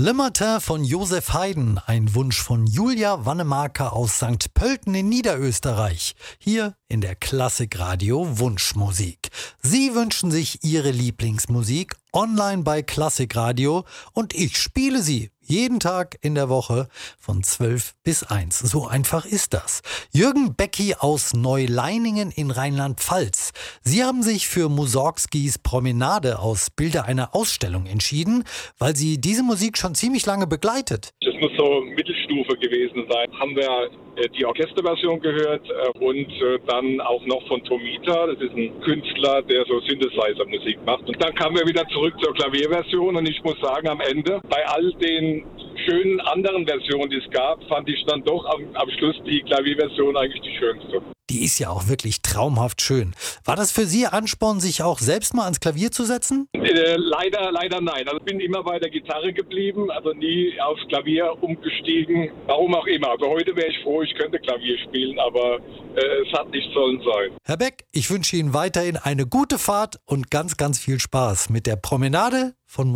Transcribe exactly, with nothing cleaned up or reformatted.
Flimmerter von Josef Haydn, ein Wunsch von Julia Wannemarker aus Sankt Pölten in Niederösterreich. Hier in der Klassikradio Wunschmusik. Sie wünschen sich Ihre Lieblingsmusik online bei Klassikradio und ich spiele sie jeden Tag in der Woche von zwölf bis eins. So einfach ist das. Jürgen Becki aus Neuleiningen in Rheinland-Pfalz. Sie haben sich für Mussorgskis Promenade aus Bilder einer Ausstellung entschieden, weil Sie diese Musik schon ziemlich lange begleitet. Das muss so Mittelstufe gewesen sein. Haben wir äh, die Orchesterversion gehört äh, und äh, dann auch noch von Tomita. Das ist ein Künstler, der so Synthesizer-Musik macht. Und dann kamen wir wieder zurück zur Klavierversion und ich muss sagen, am Ende, bei all den schönen anderen Versionen, die es gab, fand ich dann doch am, am Schluss die Klavierversion eigentlich die schönste. Die ist ja auch wirklich traumhaft schön. War das für Sie Ansporn, sich auch selbst mal ans Klavier zu setzen? Äh, leider, leider nein. Also ich bin immer bei der Gitarre geblieben, also nie aufs Klavier umgestiegen. Warum auch immer. Also heute wäre ich froh, ich könnte Klavier spielen, aber äh, es hat nicht sollen sein. Herr Beck, ich wünsche Ihnen weiterhin eine gute Fahrt und ganz, ganz viel Spaß mit der Promenade von